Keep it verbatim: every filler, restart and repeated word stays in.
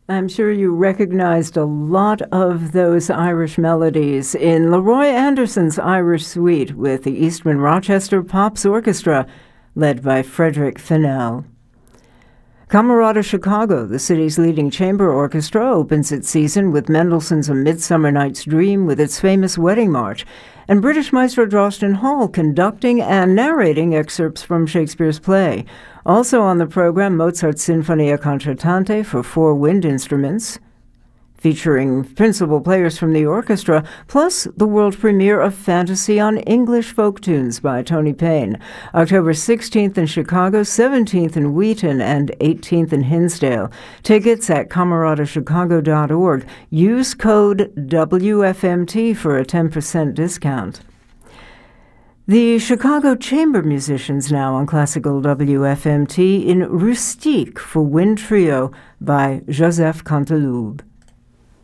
I'm sure you recognized a lot of those Irish melodies in Leroy Anderson's Irish Suite with the Eastman Rochester Pops Orchestra, led by Frederick Fennell. Camerata Chicago, the city's leading chamber orchestra, opens its season with Mendelssohn's A Midsummer Night's Dream with its famous wedding march, and British maestro Drosten Hall conducting and narrating excerpts from Shakespeare's play. Also on the program, Mozart's Sinfonia Concertante for four wind instruments, featuring principal players from the orchestra, plus the world premiere of Fantasy on English Folk Tunes by Tony Payne. October sixteenth in Chicago, seventeenth in Wheaton, and eighteenth in Hinsdale. Tickets at camerata chicago dot org. Use code W F M T for a ten percent discount. The Chicago Chamber Musicians now on Classical W F M T in Rustique for Wind Trio by Joseph Canteloube.